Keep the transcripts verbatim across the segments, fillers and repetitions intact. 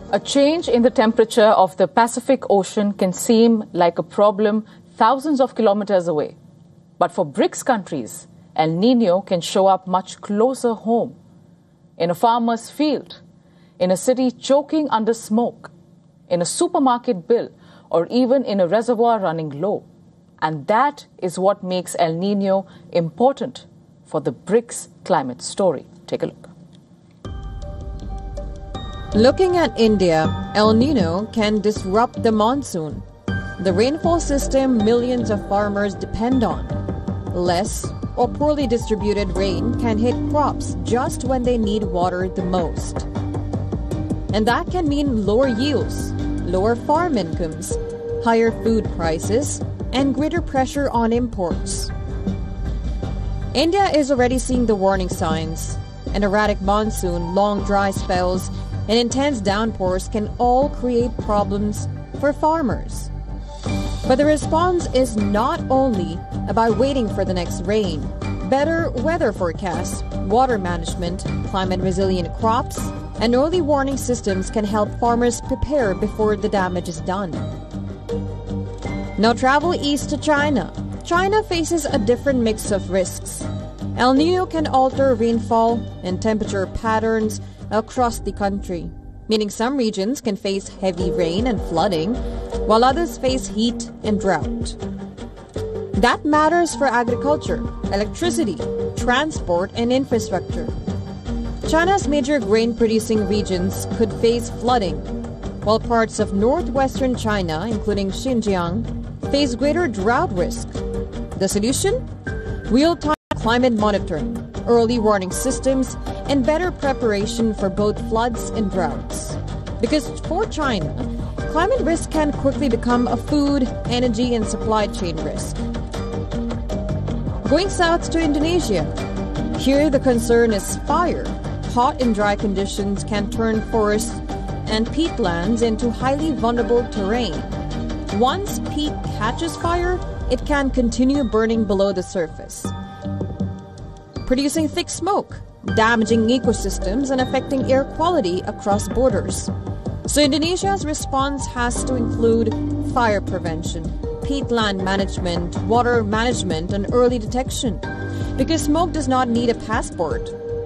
A change in the temperature of the Pacific Ocean can seem like a problem thousands of kilometers away. But for BRICS countries, El Nino can show up much closer home. In a farmer's field, in a city choking under smoke, in a supermarket bill, or even in a reservoir running low. And that is what makes El Nino important for the BRICS climate story. Take a look. Looking at India, El Nino can disrupt the monsoon, the rainfall system millions of farmers depend on. Less or poorly distributed rain can hit crops just when they need water the most. And that can mean lower yields, lower farm incomes, higher food prices, and greater pressure on imports. India is already seeing the warning signs. An erratic monsoon, long dry spells, and intense downpours can all create problems for farmers. But the response is not only about waiting for the next rain. Better weather forecasts, water management, climate-resilient crops, and early warning systems can help farmers prepare before the damage is done. Now travel east to China. China faces a different mix of risks. El Nino can alter rainfall and temperature patterns across the country, meaning some regions can face heavy rain and flooding, while others face heat and drought. That matters for agriculture, electricity, transport, and infrastructure. China's major grain-producing regions could face flooding, while parts of northwestern China, including Xinjiang, face greater drought risk. The solution? Real-time climate monitoring, early warning systems, and better preparation for both floods and droughts. Because for China, climate risk can quickly become a food, energy, and supply chain risk. Going south to Indonesia. Here the concern is fire. Hot and dry conditions can turn forests and peatlands into highly vulnerable terrain. Once peat catches fire, it can continue burning below the surface, producing thick smoke, damaging ecosystems and affecting air quality across borders. So Indonesia's response has to include fire prevention, peatland management, water management, and early detection, because smoke does not need a passport.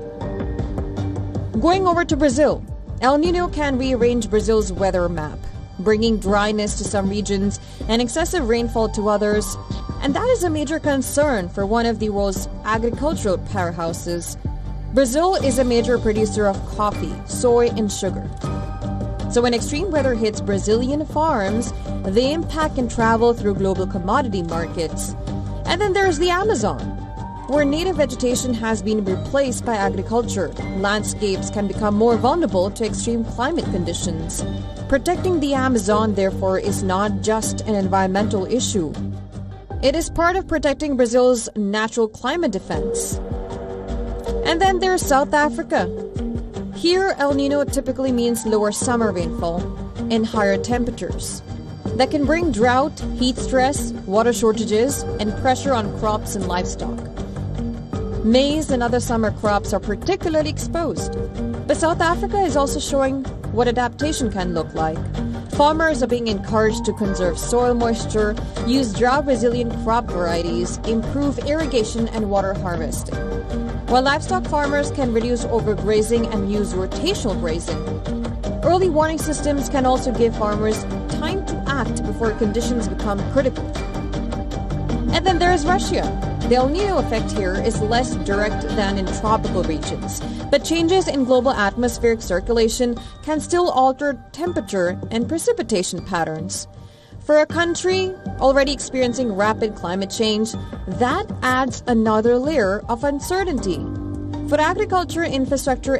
Going over to Brazil, El Nino can rearrange Brazil's weather map, bringing dryness to some regions and excessive rainfall to others. And that is a major concern for one of the world's agricultural powerhouses. Brazil is a major producer of coffee, soy, and sugar. So when extreme weather hits Brazilian farms, the impact can travel through global commodity markets. And then there's the Amazon, where native vegetation has been replaced by agriculture. Landscapes can become more vulnerable to extreme climate conditions. Protecting the Amazon, therefore, is not just an environmental issue. It is part of protecting Brazil's natural climate defense. And then there's South Africa. Here, El Nino typically means lower summer rainfall and higher temperatures that can bring drought, heat stress, water shortages, and pressure on crops and livestock. Maize and other summer crops are particularly exposed. But South Africa is also showing what adaptation can look like. Farmers are being encouraged to conserve soil moisture, use drought-resilient crop varieties, improve irrigation and water harvesting. While livestock farmers can reduce overgrazing and use rotational grazing. Early warning systems can also give farmers time to act before conditions become critical. And then there's Russia. The El Nino effect here is less direct than in tropical regions, but changes in global atmospheric circulation can still alter temperature and precipitation patterns. For a country already experiencing rapid climate change, that adds another layer of uncertainty. For agriculture, infrastructure,